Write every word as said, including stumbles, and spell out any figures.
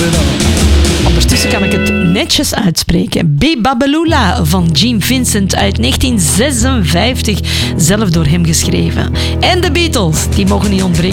Ondertussen kan ik het netjes uitspreken. Be-Babelula van Gene Vincent uit negentien zesenvijftig, zelf door hem geschreven. En de Beatles, die mogen niet ontbreken